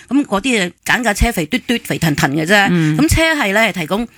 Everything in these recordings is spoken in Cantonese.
咁嗰啲揀架車肥嘟嘟肥騰騰嘅啫。咁車系咧係提供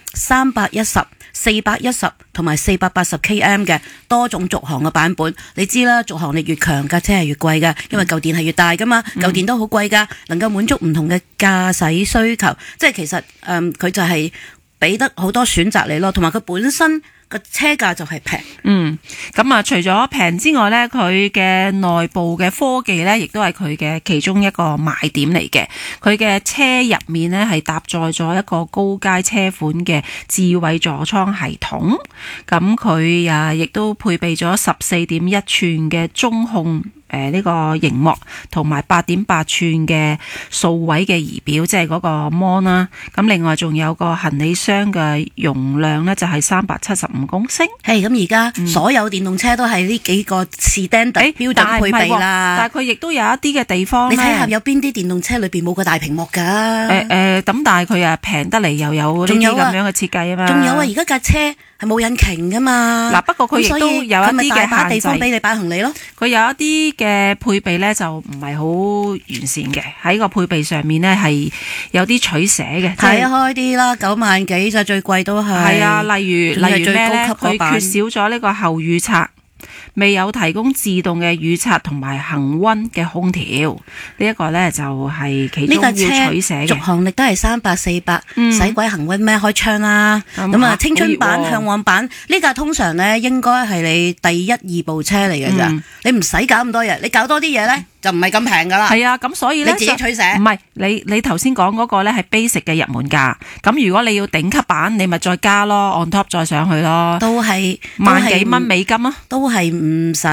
310、410同埋480 km 嘅多種續航嘅版本。你知啦，續航力越強，架車係越貴㗎，因為舊電係越大㗎嘛，舊電都好貴㗎，能夠滿足唔同嘅駕駛需求。即係其實佢就係俾得好多選擇你咯，同埋佢本身個車價就係平。 咁啊，除咗平之外呢，佢嘅內部嘅科技呢，亦都係佢嘅其中一個賣點嚟嘅。佢嘅車入面呢，係搭載咗一個高階車款嘅智慧座艙系統。咁佢亦都配備咗14.1寸嘅中控呢個熒幕，同埋8.8寸嘅數位嘅儀表，即係嗰個 mon 啦。咁另外仲有個行李箱嘅容量呢，就係375公升。 咁而家所有電動車都係呢幾個 standard 標準配備啦。 但係佢亦都有一啲嘅地方， 你睇下有邊啲電動車裏邊冇個大屏幕㗎？ 咁但係佢平得嚟又有呢啲咁樣嘅設計啊嘛。仲有而家架車係冇引擎㗎嘛。 嗱，不過佢亦都有一啲嘅限制， 地方俾你擺行李咯。 佢有一啲嘅配備咧就唔係好完善嘅，喺個配備上面咧係有啲取捨嘅。 睇開啲啦，9萬幾就最貴都係。 係啊，例如咩咧？佢缺少咗呢個後預測。未有提供自動嘅預測同埋恒溫嘅空調，呢一個呢就係其中要取捨嘅。 續航力都係300、400，使鬼恒溫咩？開窗啦。咁啊，青春版、向往版呢架通常呢應該係你第1、2部車嚟嘅咋，你唔使搞咁多嘢，你搞多啲嘢呢就唔係咁平噶啦。 係啊，咁所以呢你自己取捨。 唔係你頭先講嗰個呢係 basic 嘅入門價，咁如果你要頂級版，你咪再加咯 ，on top 再上去咯， 都係萬幾蚊美金啊， 都係唔使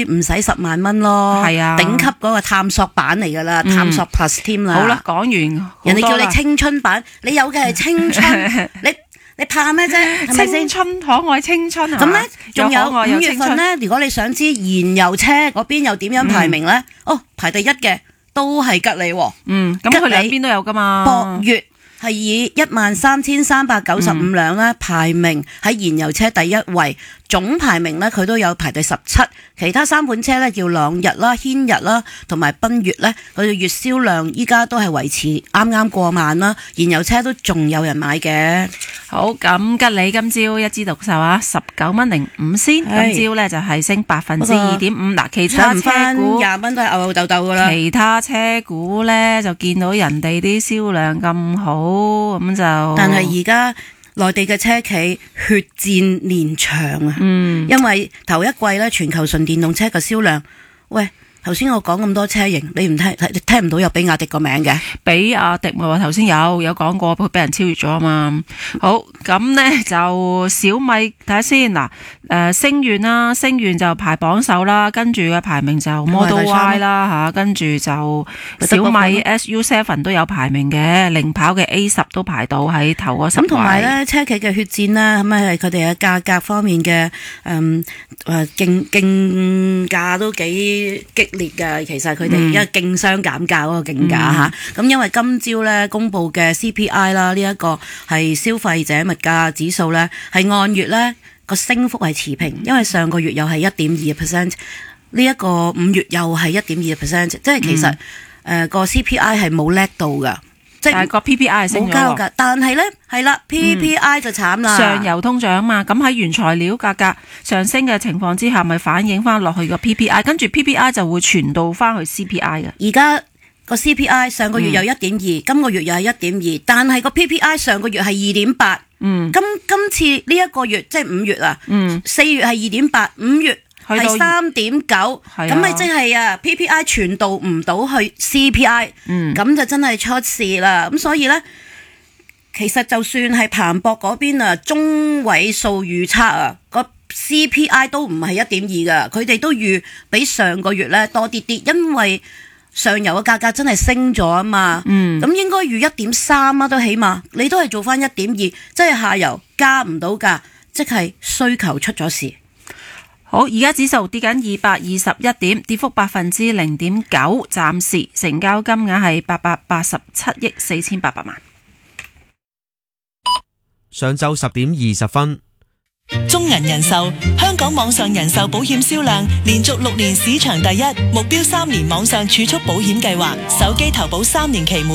10萬蚊咯。係啊，頂級嗰個探索版嚟噶啦，探索 plus 添啦。 好啦，講完， 人哋叫你青春版，你有嘅係青春，你怕咩啫？係咪先？ 青春可愛青春啊！ 咁咧，仲有5月份咧，如果你想知燃油車嗰邊又點樣排名咧？排第1嘅都係吉利喎。 咁佢兩邊都有噶嘛。 博越係以13,395輛咧排名喺燃油車第1位，總排名咧佢都有排第17。其他3款車咧叫朗逸啦、軒逸啦同埋奔越咧，佢哋月銷量依家都係維持啱啱過萬啦。燃油車都仲有人買嘅。 好，咁吉利今朝一枝獨秀啊，19.05仙，今朝咧就係升2.5%。嗱，其他車股 20蚊都係吽吽豆豆噶啦。 其他車股咧就見到人哋啲銷量咁好，咁就但係而家內地嘅車企血戰連場啊！因為頭一季咧全球純電動車嘅銷量，喂，頭先我講咁多車型，你聽唔到有比亞迪個名嘅？ 比亞迪咪話頭先有講過，佢俾人超越咗啊嘛。好，咁呢就小米睇下先嗱，星願啦，星願就排榜首啦，跟住嘅排名就 Model Y 啦吓，跟住就小米 SU7 都有排名嘅，零跑嘅 A10 都排到喺頭嗰10位。咁同埋咧，車企嘅血戰啦，咁係佢哋嘅價格方面嘅競價都幾激烈㗎。其實佢哋因為競相減價嗰個競價吓，咁因為今朝咧公布嘅 CPI 啦，呢一個係消費者物價指數咧，係按月咧個升幅係持平，因為上個月又係1.2%，呢一個5月又係1.2%，即係其實個 CPI 係冇叻到㗎。 但係個 PPI 係升咗喎， 但係咧係啦 ，PPI 就慘啦。 上游通脹嘛，咁喺原材料價格上升嘅情況之下，咪反映翻落去個 PPI， 跟住 PPI 就會傳導翻去 CPI 嘅。 而家個 CPI 上個月有1.2，今個月又係1.2，但係個 PPI 上個月係2.8。今次呢一個月即係5月啊，4月係2.8， 5月係3.9，咁咪即係PPI 傳導唔到去 CPI，咁就真係出事啦。咁所以咧，其實就算係彭博嗰邊啊，中位數預測啊，個 CPI 都唔係1.2噶，佢哋都預比上個月咧多啲啲，因為上游嘅價格真係升咗啊嘛。咁應該預1.3啊，都起碼你都係做翻1.2，即係下游加唔到價，即係需求出咗事。 好，而家指數跌緊221點，跌幅0.9%，暫時成交金額係887億4800萬。 上晝10點20分。 中銀人壽香港網上人壽保險銷量連續6年市場第一，目標3年網上儲蓄保險計劃，手機投保3年期滿。